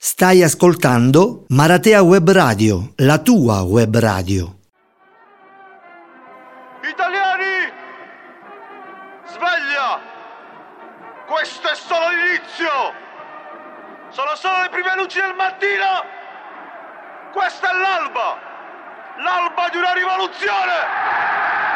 Stai ascoltando Maratea Web Radio, la tua web radio. Italiani, sveglia! Questo è solo l'inizio! Sono solo le prime luci del mattino! Questa è l'alba! L'alba di una rivoluzione!